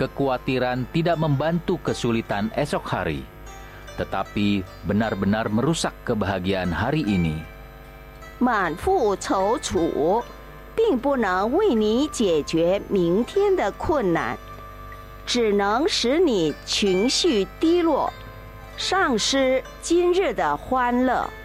kekhawatiran tidak membantu kesulitan esok hari, tetapi benar-benar merusak kebahagiaan hari ini. 满腹踌躇，并不能为你解决明天的困难，只能使你情绪低落，丧失今日的欢乐。